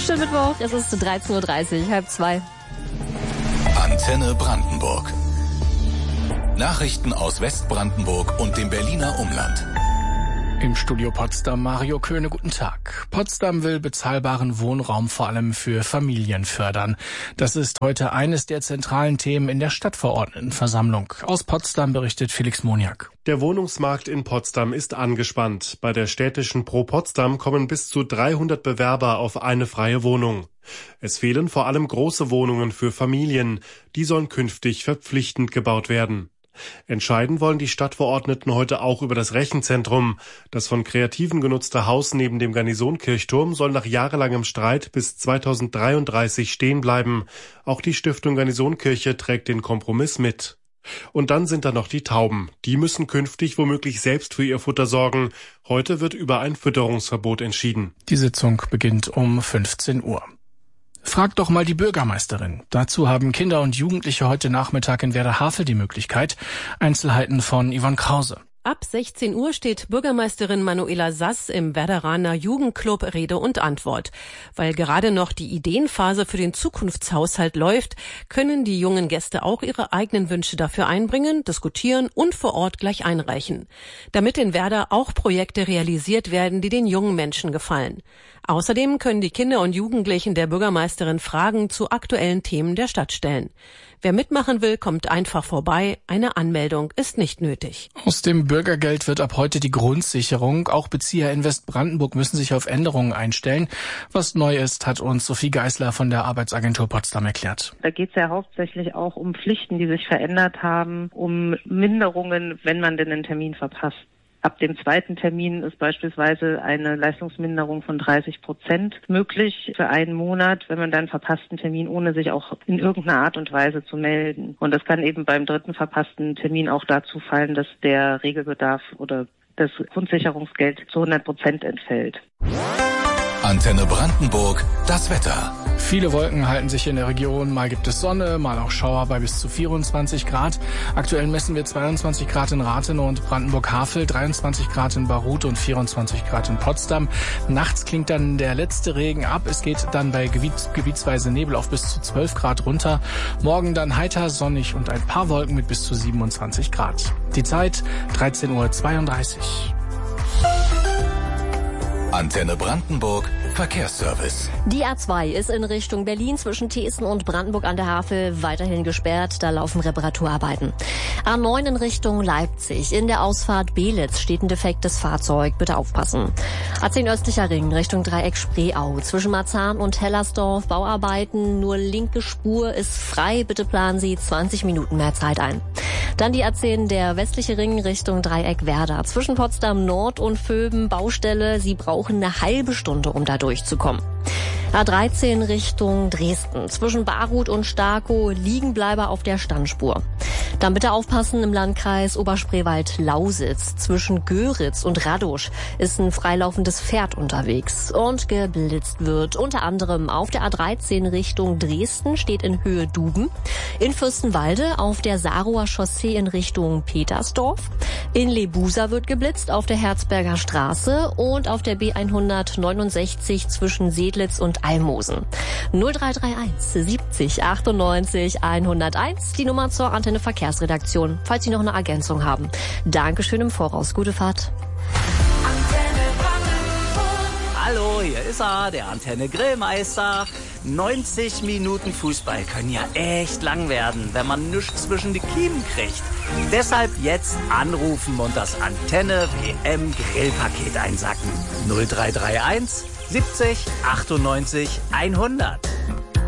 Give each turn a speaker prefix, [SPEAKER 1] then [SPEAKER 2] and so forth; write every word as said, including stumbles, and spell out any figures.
[SPEAKER 1] Schönen Mittwoch, es ist dreizehn Uhr dreißig, halb zwei.
[SPEAKER 2] Antenne Brandenburg. Nachrichten aus Westbrandenburg und dem Berliner Umland.
[SPEAKER 3] Im Studio Potsdam Mario Köhne, guten Tag. Potsdam will bezahlbaren Wohnraum vor allem für Familien fördern. Das ist heute eines der zentralen Themen in der Stadtverordnetenversammlung. Aus Potsdam berichtet Felix Moniak.
[SPEAKER 4] Der Wohnungsmarkt in Potsdam ist angespannt. Bei der städtischen Pro Potsdam kommen bis zu dreihundert Bewerber auf eine freie Wohnung. Es fehlen vor allem große Wohnungen für Familien. Die sollen künftig verpflichtend gebaut werden. Entscheiden wollen die Stadtverordneten heute auch über das Rechenzentrum. Das von Kreativen genutzte Haus neben dem Garnisonkirchturm soll nach jahrelangem Streit bis zweitausenddreiunddreißig stehen bleiben. Auch die Stiftung Garnisonkirche trägt den Kompromiss mit. Und dann sind da noch die Tauben. Die müssen künftig womöglich selbst für ihr Futter sorgen. Heute wird über ein Fütterungsverbot entschieden.
[SPEAKER 3] Die Sitzung beginnt um fünfzehn Uhr. Fragt doch mal die Bürgermeisterin. Dazu haben Kinder und Jugendliche heute Nachmittag in Werder-Havel die Möglichkeit. Einzelheiten von Yvonne Krause.
[SPEAKER 5] Ab sechzehn Uhr steht Bürgermeisterin Manuela Sass im Werderaner Jugendclub Rede und Antwort. Weil gerade noch die Ideenphase für den Zukunftshaushalt läuft, können die jungen Gäste auch ihre eigenen Wünsche dafür einbringen, diskutieren und vor Ort gleich einreichen. Damit in Werder auch Projekte realisiert werden, die den jungen Menschen gefallen. Außerdem können die Kinder und Jugendlichen der Bürgermeisterin Fragen zu aktuellen Themen der Stadt stellen. Wer mitmachen will, kommt einfach vorbei. Eine Anmeldung ist nicht nötig.
[SPEAKER 3] Aus dem Bürgergeld wird ab heute die Grundsicherung. Auch Bezieher in Westbrandenburg müssen sich auf Änderungen einstellen. Was neu ist, hat uns Sophie Geisler von der Arbeitsagentur Potsdam erklärt.
[SPEAKER 6] Da geht es ja hauptsächlich auch um Pflichten, die sich verändert haben, um Minderungen, wenn man denn einen Termin verpasst. Ab dem zweiten Termin ist beispielsweise eine Leistungsminderung von dreißig Prozent möglich für einen Monat, wenn man dann verpassten Termin, ohne sich auch in irgendeiner Art und Weise zu melden. Und das kann eben beim dritten verpassten Termin auch dazu fallen, dass der Regelbedarf oder das Grundsicherungsgeld zu hundert Prozent entfällt.
[SPEAKER 2] Antenne Brandenburg, das Wetter.
[SPEAKER 3] Viele Wolken halten sich in der Region. Mal gibt es Sonne, mal auch Schauer bei bis zu vierundzwanzig Grad. Aktuell messen wir zweiundzwanzig Grad in Rathenow und Brandenburg-Havel, dreiundzwanzig Grad in Baruth und vierundzwanzig Grad in Potsdam. Nachts klingt dann der letzte Regen ab. Es geht dann bei gebiets- gebietsweise Nebel auf bis zu zwölf Grad runter. Morgen dann heiter, sonnig und ein paar Wolken mit bis zu siebenundzwanzig Grad. Die Zeit dreizehn Uhr zweiunddreißig.
[SPEAKER 2] Antenne Brandenburg, Verkehrsservice.
[SPEAKER 1] Die A zwei ist in Richtung Berlin zwischen Thesen und Brandenburg an der Havel weiterhin gesperrt. Da laufen Reparaturarbeiten. A neun in Richtung Leipzig. In der Ausfahrt Belitz steht ein defektes Fahrzeug. Bitte aufpassen. A zehn östlicher Ring Richtung Dreieck Spreeau. Zwischen Marzahn und Hellersdorf Bauarbeiten. Nur linke Spur ist frei. Bitte planen Sie zwanzig Minuten mehr Zeit ein. Dann die A zehn, der westliche Ring Richtung Dreieck Werder. Zwischen Potsdam Nord und Vöben Baustelle. Sie brauchen eine halbe Stunde, um da durchzukommen. A dreizehn Richtung Dresden. Zwischen Baruth und Starkow Liegenbleiber auf der Standspur. Dann bitte aufpassen im Landkreis Oberspreewald-Lausitz. Zwischen Göritz und Radosch ist ein freilaufendes Pferd unterwegs und geblitzt wird. Unter anderem auf der A dreizehn Richtung Dresden steht in Höhe Duben. In Fürstenwalde auf der Sarower Chaussee in Richtung Petersdorf. In Lebusa wird geblitzt auf der Herzberger Straße und auf der B hundertneunundsechzig zwischen Sedlitz und Almosen. null drei drei eins siebzig achtundneunzig hunderteins, die Nummer zur Antenne Verkehrsredaktion, falls Sie noch eine Ergänzung haben. Dankeschön im Voraus. Gute Fahrt.
[SPEAKER 7] Hallo, hier ist er, der Antenne Grillmeister. neunzig Minuten Fußball können ja echt lang werden, wenn man nichts zwischen die Kiemen kriegt. Deshalb jetzt anrufen und das Antenne W M Grillpaket einsacken. null drei drei eins siebzig achtundneunzig hundert.